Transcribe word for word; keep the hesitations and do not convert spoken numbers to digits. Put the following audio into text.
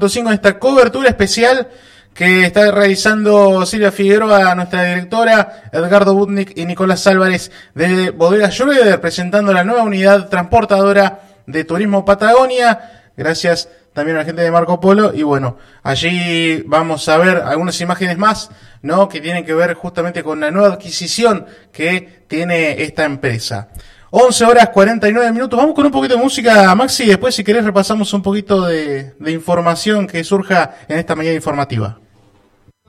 punto cinco en esta cobertura especial que está realizando Silvia Figueroa, nuestra directora, Edgardo Butnik y Nicolás Álvarez de Bodega Schroeder, presentando la nueva unidad transportadora de Turismo Patagonia. Gracias también a la gente de Marco Polo. Y bueno, allí vamos a ver algunas imágenes más, ¿no?, que tienen que ver justamente con la nueva adquisición que tiene esta empresa. once horas cuarenta y nueve minutos. Vamos con un poquito de música, Maxi, y después, si querés, repasamos un poquito de, de información que surja en esta mañana informativa.